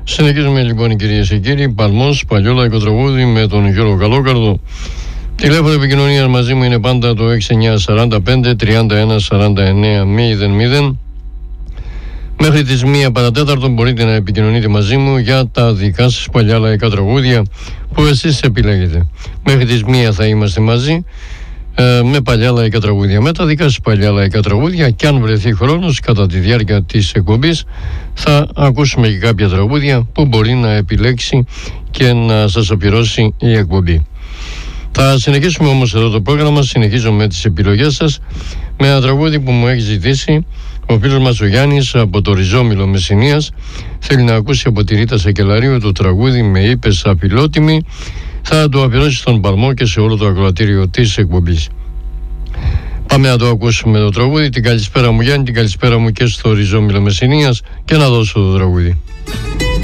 Συνεχίζουμε λοιπόν, κυρίες και κύριοι. Παλμός, παλιό λαϊκό τραγούδι με τον Γιώργο Καλόκαρδο. Τηλέφωνο επικοινωνίας μαζί μου είναι πάντα το 6945 31 49 00. Μέχρι τις 1 παρατέταρτο μπορείτε να επικοινωνείτε μαζί μου για τα δικά σας παλιά λαϊκά τραγούδια που εσείς επιλέγετε. Μέχρι τις 1 θα είμαστε μαζί με παλιά λαϊκά τραγούδια, με τα δικά σας παλιά λαϊκά τραγούδια, και αν βρεθεί χρόνος κατά τη διάρκεια της εκπομπής θα ακούσουμε και κάποια τραγούδια που μπορεί να επιλέξει και να σας αφιερώσει η εκπομπή. Θα συνεχίσουμε όμως εδώ το πρόγραμμα. Συνεχίζω με τις επιλογές σας με ένα τραγούδι που μου έχει ζητήσει ο φίλος μας ο Γιάννης από το Ριζόμυλο Μεσσηνίας. Θέλει να ακούσει από τη Ρίτα Σακελαρίου το τραγούδι «Με είπες απειλότιμη». Θα το αφιερώσει στον Παλμό και σε όλο το ακροατήριο της εκπομπής. Πάμε να το ακούσουμε το τραγούδι. Την καλησπέρα μου Γιάννη, την καλησπέρα μου και στο Ριζόμυλο Μεσσηνίας, και να δώσω το τραγούδι.